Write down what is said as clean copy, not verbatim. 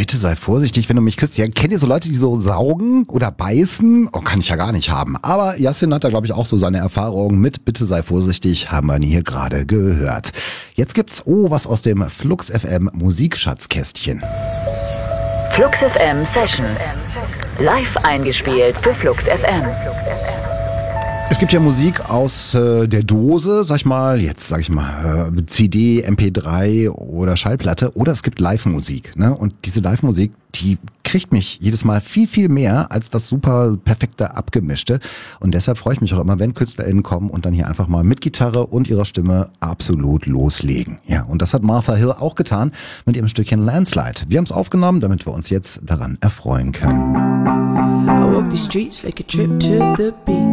bitte sei vorsichtig, wenn du mich küsst. Ja, kennt ihr so Leute, die so saugen oder beißen? Oh, kann ich ja gar nicht haben. Aber Yassin hat da, glaube ich, auch so seine Erfahrungen mit bitte sei vorsichtig, haben wir hier gerade gehört. Jetzt gibt's, was aus dem Flux FM Musikschatzkästchen. Flux FM Sessions. Live eingespielt für Flux FM. Es gibt ja Musik aus der Dose, CD, MP3 oder Schallplatte, oder es gibt Live-Musik. Ne? Und diese Live-Musik, die kriegt mich jedes Mal viel, viel mehr als das super perfekte Abgemischte. Und deshalb freue ich mich auch immer, wenn KünstlerInnen kommen und dann hier einfach mal mit Gitarre und ihrer Stimme absolut loslegen. Ja, und das hat Martha Hill auch getan mit ihrem Stückchen Landslide. Wir haben es aufgenommen, damit wir uns jetzt daran erfreuen können. I walk the streets like a trip to the beach.